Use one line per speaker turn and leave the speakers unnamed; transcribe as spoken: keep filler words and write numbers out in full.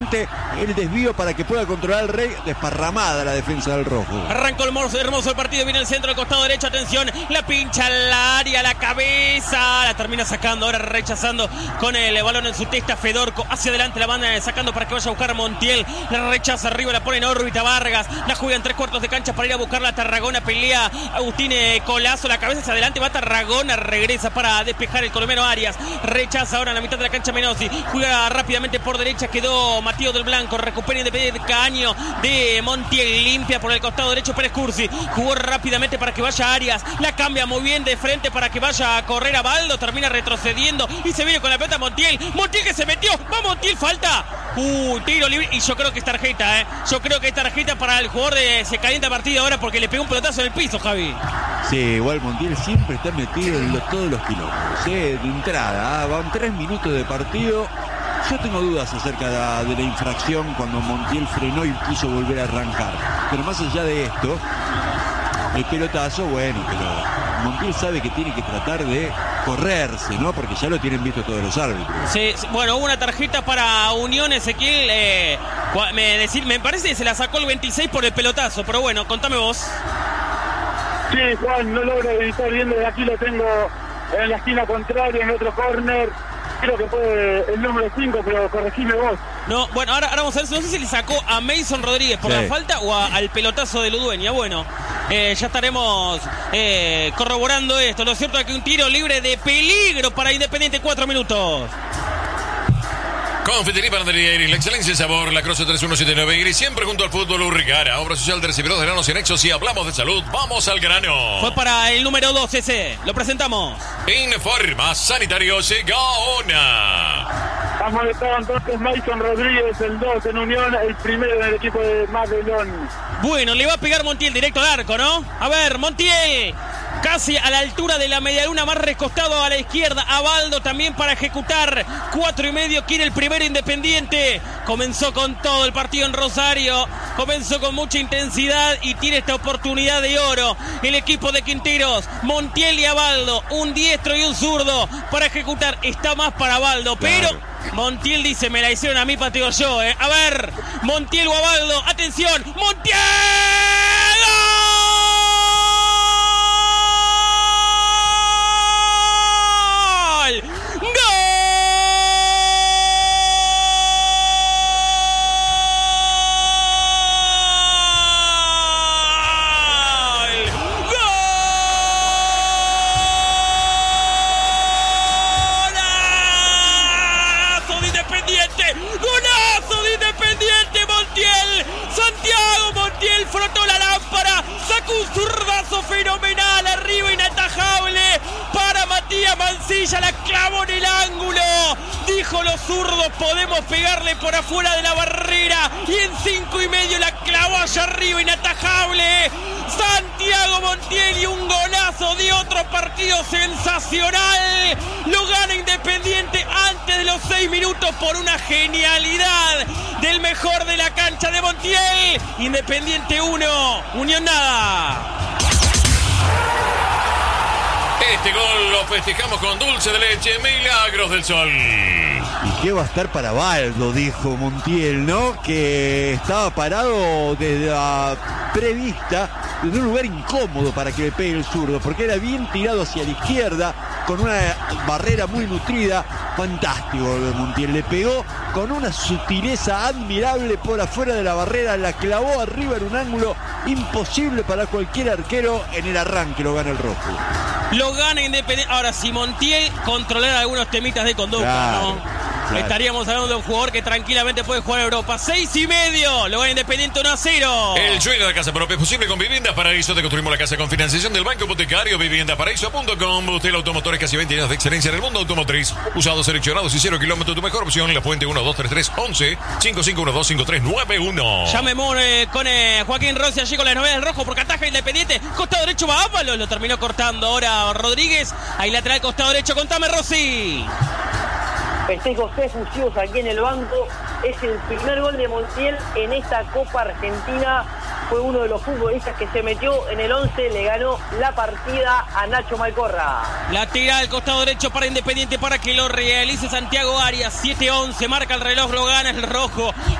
Independiente. El desvío para que pueda controlar el Rey. Desparramada la defensa del rojo.
Arrancó el hermoso, hermoso el partido. Viene el centro, al costado derecho. Atención, la pincha al área, la cabeza. La termina sacando, ahora rechazando con el balón en su testa. Fedorco hacia adelante, la banda sacando para que vaya a buscar a Montiel. La rechaza arriba, la pone en órbita Vargas. La juega en tres cuartos de cancha para ir a buscar la Tarragona. Pelea Agustín Colazo, la cabeza hacia adelante. Va Tarragona, regresa para despejar el colombiano Arias. Rechaza ahora en la mitad de la cancha Menossi. Juega rápidamente por derecha. Quedó Matías del Blanco. Recupera Independiente Caño de Montiel. Limpia por el costado derecho Pérez Cursi. Jugó rápidamente para que vaya Arias. La cambia muy bien de frente para que vaya a correr a Baldo. Termina retrocediendo y se viene con la pelota Montiel. Montiel que se metió. Va Montiel, falta. Uh, tiro libre. Y yo creo que es tarjeta, ¿eh? Yo creo que es tarjeta para el jugador de Se Calienta Partido ahora porque le pegó un pelotazo en el piso, Javi.
Sí, igual Montiel siempre está metido en los, todos los kilómetros, ¿eh? De entrada, ¿eh? Van tres minutos de partido. Yo tengo dudas acerca de la, de la infracción cuando Montiel frenó y quiso volver a arrancar. Pero más allá de esto, el pelotazo, bueno, pero Montiel sabe que tiene que tratar de correrse, ¿no? Porque ya lo tienen visto todos los árbitros.
Sí, bueno, hubo una tarjeta para Unión, Ezequiel. Eh, me, decir, me parece que se la sacó el veintiséis por el pelotazo, pero bueno, contame vos.
Sí, Juan, no logro evitar bien, desde aquí lo tengo en la esquina contraria, en otro córner. Creo que fue el número cinco, pero corregime vos.
No, bueno, ahora, ahora vamos a ver, no sé si le sacó a Mason Rodríguez por sí. la falta o a, al pelotazo de Ludueña. Bueno, eh, ya estaremos eh, corroborando esto. Lo cierto es que un tiro libre de peligro para Independiente, cuatro minutos.
Confitería Panadería Iris, la excelencia y sabor, la Croce tres uno siete nueve Iris, siempre junto al fútbol Urrigara, obra social de recibidores de granos y anexos. Si hablamos de salud, vamos al grano.
Fue para el número dos ese, lo presentamos.
Informa Sanitarios Gaona.
Vamos a estar entonces Mason Rodríguez, el dos en Unión, el primero en el equipo de Madelón.
Bueno, le va a pegar Montiel directo al arco, ¿no? A ver, Montiel. Casi a la altura de la medialuna, más recostado a la izquierda. A Baldo también para ejecutar. Cuatro y medio quiere el primero Independiente. Comenzó con todo el partido en Rosario. Comenzó con mucha intensidad y tiene esta oportunidad de oro. El equipo de Quinteros. Montiel y Abaldo. Un diestro y un zurdo para ejecutar. Está más para Baldo, pero... Claro. Montiel dice, me la hicieron a mí, pateo yo, ¿eh? A ver, Montiel o Abaldo. Atención, Montiel. ¡Golazo de Independiente! Montiel, Santiago Montiel frotó la lámpara, sacó un zurdazo fenomenal arriba, inatajable para Matías Mancilla, la clavó en el ángulo. Dijo los zurdos, podemos pegarle por afuera de la barrera, y en cinco y medio la clavó allá arriba, inatajable. Santiago Montiel, y un golazo de otro partido sensacional. Lo gana Independiente antes de los seis minutos por una genialidad del mejor de la cancha de Montiel. Independiente uno, Unión nada.
Este gol lo festejamos con dulce de leche, Milagros del Sol.
¿Y qué va a estar para Baldo? Dijo Montiel, ¿no? Que estaba parado desde la prevista, desde un lugar incómodo para que le pegue el zurdo, porque era bien tirado hacia la izquierda, con una barrera muy nutrida. Fantástico de Montiel, le pegó con una sutileza admirable por afuera de la barrera, la clavó arriba en un ángulo imposible para cualquier arquero. En el arranque lo gana el rojo.
Lo gana Independiente. Ahora, si Montiel controlara algunos temitas de conducta, claro, ¿no? Claro. Estaríamos hablando de un jugador que tranquilamente puede jugar en Europa. Seis y medio, lo gana Independiente uno a cero.
El sueño de la casa propia es posible con Viviendas Paraíso. Te construimos la casa con financiación del Banco Hipotecario. Viviendas Paraíso punto com. Usted Automotores, casi veinte años de excelencia en el mundo automotriz. Usados, seleccionados y cero kilómetros. Tu mejor opción. La Puente uno dos tres tres once cinco cinco uno dos cinco tres nueve uno.
Llamemos eh, con eh, Joaquín Rossi allí con las novedades del rojo porque ataja Independiente. Costado derecho va Ábalos, lo terminó cortando ahora Rodríguez. Ahí lateral costado derecho. Contame, Rossi.
Festejos efusivos aquí en el banco. Es el primer gol de Montiel en esta Copa Argentina. Fue uno de los futbolistas que se metió en el once. Le ganó la partida a Nacho Malcorra.
La tira al costado derecho para Independiente para que lo realice Santiago Arias. siete once, marca el reloj, lo gana el rojo.